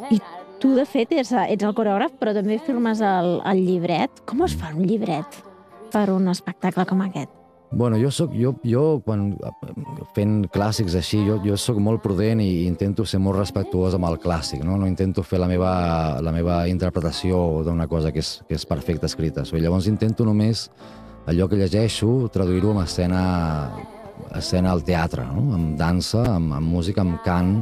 I tu, de fet, ets el coreògraf, però també firmes el llibret. Com es fa un llibret per un espectacle com aquest? Bueno, jo quan fent clàssics així, jo soc molt prudent i intento ser molt respectuós amb el clàssic, no? No intento fer la meva interpretació d'una cosa que és perfecta escrita. Llavors intento només allò que llegeixo, traduir-ho en escena al teatre, no? Amb dansa, amb música, amb cant,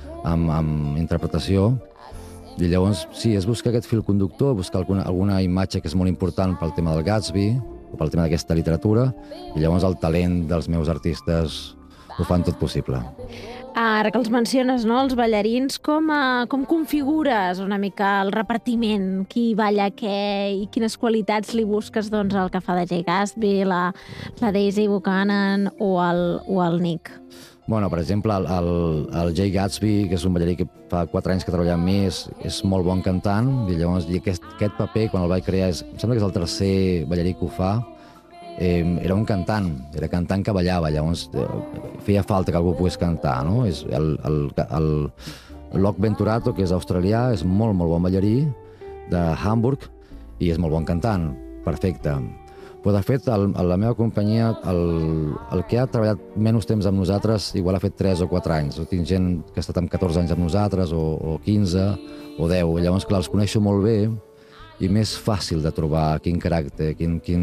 amb interpretació. I llavors, sí, és buscar aquest fil conductor, buscar alguna imatge que és molt important pel tema del Gatsby, o pel tema d'aquesta literatura, i llavors el talent dels meus artistes ho fan tot possible. Ara que els menciones, no?, els ballarins, com configures una mica el repartiment? Qui balla què i quines qualitats li busques, doncs, al que fa de Jay Gatsby, la Daisy Buchanan o el Nick? Bueno, per exemple, el Jay Gatsby, que és un ballarí que fa 4 anys que treballa amb mi, és molt bon cantant, i llavors aquest paper, quan el vaig crear, em sembla que és el tercer ballarí que ho fa, era un cantant, era cantant que ballava, llavors feia falta que algú pogués cantar, no? El Locke Venturato, que és australià, és molt, molt bon ballarí, de Hamburg, i és molt bon cantant, perfecte. Però, de fet, la meva companyia, el que ha treballat menys temps amb nosaltres, igual ha fet 3 o 4 anys. Tinc gent que ha estat amb 14 anys amb nosaltres, o 15, o 10. Llavors, clar, els coneixo molt bé i més fàcil de trobar quin caràcter,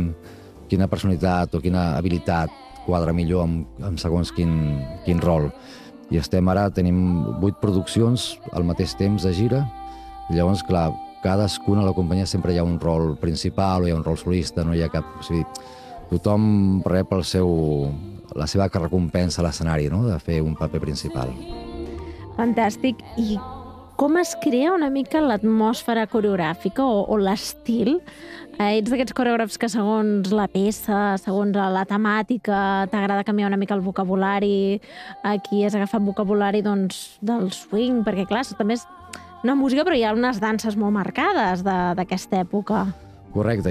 quina personalitat o quina habilitat quadra millor amb segons quin rol. I tenim 8 produccions al mateix temps de gira. Llavors, clar, cadascuna a la companyia sempre hi ha un rol principal o hi ha un rol solista, no hi ha cap... O sigui, tothom rep la seva recompensa a l'escenari, no?, de fer un paper principal. Fantàstic. I com es crea una mica l'atmosfera coreogràfica o l'estil? Ets d'aquests coreògrafs que segons la peça, segons la temàtica, t'agrada canviar una mica el vocabulari? Aquí has agafat vocabulari, doncs, del swing, perquè, clar, també és una música, però hi ha unes danses molt marcades d'aquesta època. Correcte.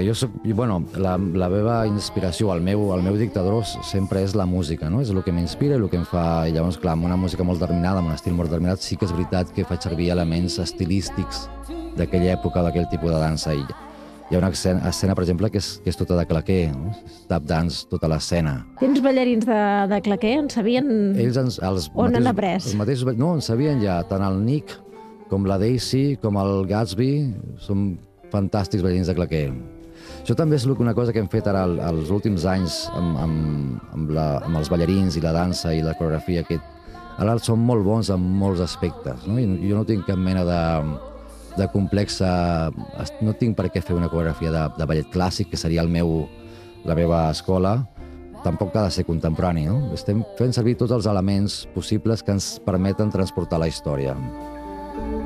La meva inspiració, el meu dictador sempre és la música, no? És el que m'inspira i el que em fa... I llavors, clar, amb una música molt determinada, amb un estil molt determinat, sí que és veritat que faig servir elements estilístics d'aquella època, d'aquell tipus de dansa. I hi ha una escena, per exemple, que és tota de claqué, no? Tap dance, tota l'escena. Tens ballarins de claqué? En sabien on han après? No, en sabien ja, tant el Nick com la Daisy, com el Gatsby, són fantàstics ballarins de claqué. Això també és una cosa que hem fet ara els últims anys amb els ballarins i la dansa i la coreografia. Ara són molt bons en molts aspectes, no? Jo no tinc cap mena de complexa... No tinc per què fer una coreografia de ballet clàssic, que seria la meva escola. Tampoc ha de ser contemporani, no? Estem fent servir tots els elements possibles que ens permeten transportar la història.